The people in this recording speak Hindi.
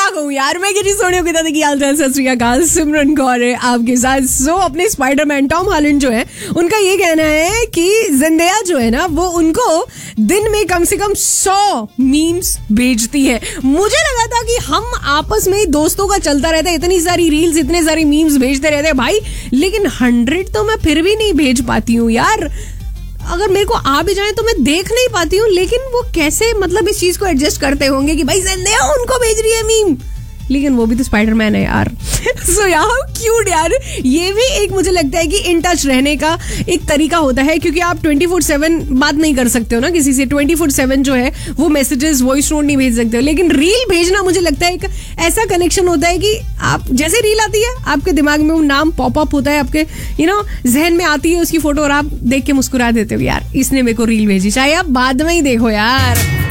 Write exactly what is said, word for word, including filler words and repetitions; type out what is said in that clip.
कहूँ यार, मैं किसी सोनियों की तरह की हाल चाल, सत श्री अकाल, सिमरन कौर है आपके साथ। सो अपने स्पाइडरमैन टॉम हॉलैंड जो है उनका ये कहना है कि ज़ेंडेया जो है ना वो उनको दिन में कम से कम सौ मीम्स भेजती है। मुझे लगा था कि हम आपस में दोस्तों का चलता रहता है, इतनी सारी रील्स इतने सारी मीम्स भेजते रहते हैं भाई, लेकिन हंड्रेड तो मैं फिर भी नहीं भेज पाती हूँ यार। अगर मेरे को आ भी जाए तो मैं देख नहीं पाती हूँ, लेकिन वो कैसे मतलब इस चीज को एडजस्ट करते होंगे कि भाई ज़ेंडेया उनको भेज रही है मीम, लेकिन वो भी तो स्पाइडरमैन है यार। सो यार क्यूट यार, ये भी एक मुझे लगता है कि इन टच रहने का एक तरीका होता है, क्योंकि आप ट्वेंटी फोर सेवन बात नहीं कर सकते हो ना किसी से, ट्वेंटी फोर सेवन जो है वो मैसेजेस वॉइस नोट नहीं भेज सकते हो, लेकिन रील भेजना मुझे लगता है एक ऐसा कनेक्शन होता है कि आप जैसे रील आती है आपके दिमाग में वो नाम पॉप अप होता है, आपके यू नो जहन में आती है उसकी फोटो और आप देख के मुस्कुरा देते हो यार इसने मेरे को रील भेजी, चाहे आप बाद में ही देखो यार।